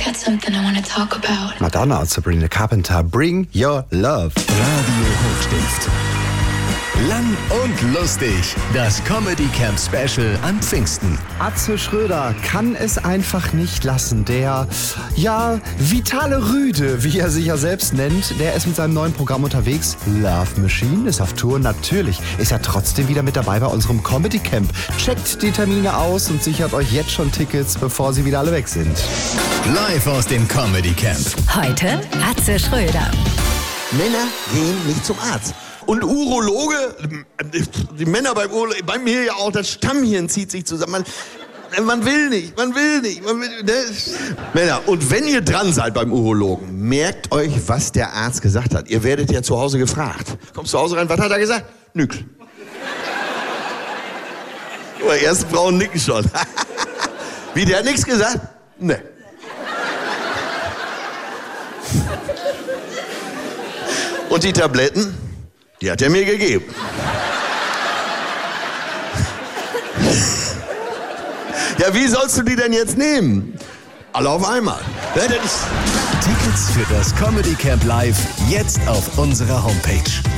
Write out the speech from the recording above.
got something I want to talk about. Madonna, Sabrina Carpenter, Bring Your Love. Radio Hochstift. Lang und lustig. Das Comedy Camp Special an Pfingsten. Atze Schröder kann es einfach nicht lassen. Der, vitale Rüde, wie er sich ja selbst nennt, der ist mit seinem neuen Programm unterwegs. Love Machine ist auf Tour. Natürlich ist er trotzdem wieder mit dabei bei unserem Comedy Camp. Checkt die Termine aus und sichert euch jetzt schon Tickets, bevor sie wieder alle weg sind. Live aus dem Comedy Camp. Heute Atze Schröder. Männer gehen nicht zum Arzt. Und Urologe, die Männer bei mir ja auch, das Stammhirn zieht sich zusammen. Man will nicht. Männer, und wenn ihr dran seid beim Urologen, merkt euch, was der Arzt gesagt hat. Ihr werdet ja zu Hause gefragt. Kommst zu Hause rein, was hat er gesagt? Nix. Oh, die ersten Frauen nicken schon. Wie, der hat nichts gesagt? Ne. Und die Tabletten? Die hat er mir gegeben. Ja, wie sollst du die denn jetzt nehmen? Alle auf einmal. Tickets für das Comedy Camp Live jetzt auf unserer Homepage.